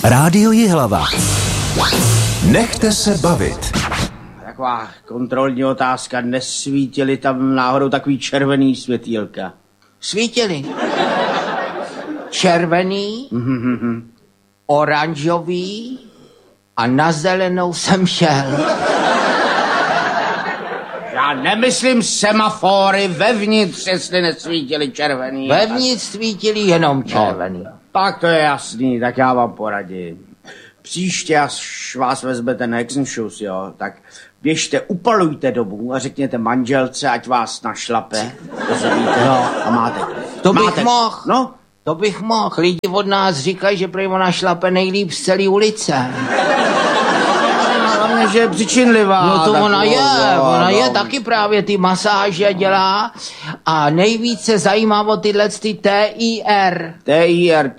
Rádio Jihlava. Nechte se bavit. Taková kontrolní otázka. Nesvítily tam náhodou takový červený světýlka? Svítily. Červený, oranžový a na zelenou jsem šel. Já nemyslím semafory, vevnitř, jestli nesvítily červený. Vevnitř svítily jenom červený. No, tak to je jasný, tak já vám poradím. Příště, až vás vezmete na Hexenschuss, jo, tak běžte, upalujte domů a řekněte manželce, ať vás našlape. Rozumíte? No, a máte. To bych mohl. No? To bych mohl. Lidi od nás říkají, že prý ona šlape nejlíp z celé ulice. Hlavně, že je přičinlivá. No to ona je. No, ona je taky právě ty masáže dělá a nejvíce zajímá o tyhle ty TIR. TIR,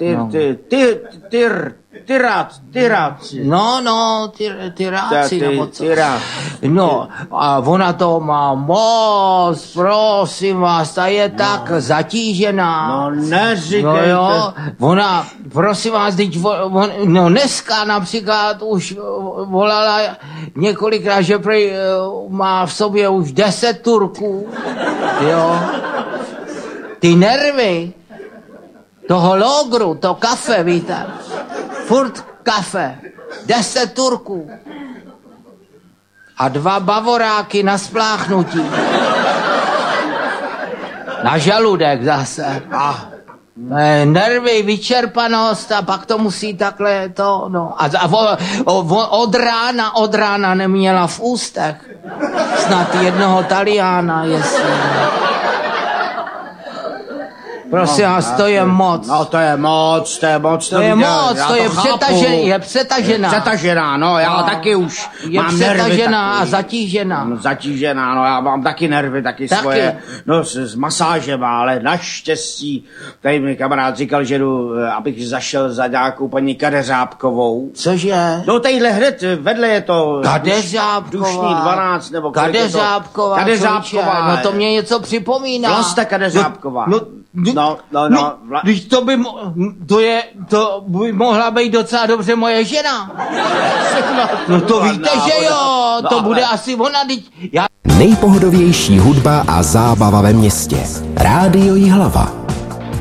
tyráci. No, tyráci, nebo co? No, a ona to má moc, prosím vás, ta je tak zatížená. No, neříkejte. No jo, ona, prosím vás, no dneska například už volala několikrát, že prej má v sobě už 10 Turků, jo. Ty nervy toho logru, to kafe, víte, furt kafe, 10 Turků a 2 bavoráky na spláchnutí. Na žaludek zase. Nervy, vyčerpanost a pak to musí takhle to, no. A od rána neměla v ústech. Snad jednoho Taliána, jestli. Prosím vás, to je moc. No to je moc. To je přetažená. Přetažená, no, já taky už je mám nervy. Přetažená a zatížená. No, zatížená, no, já mám taky nervy, taky svoje, no, s masážema, ale naštěstí, tady mi kamarád říkal, že jdu, abych zašel za nějakou paní Kadeřábkovou. Cože? No, tadyhle hned, vedle je to Kadeřábková. Dušný 12, nebo Kadeřábková. Kadeřábková. No to mě něco připomíná. Vlasta Kadeřábková. No. Když to by mohla být docela dobře moje žena. No to víte, že jo, to bude asi ona, Nejpohodovější hudba a zábava ve městě. Rádio Jihlava.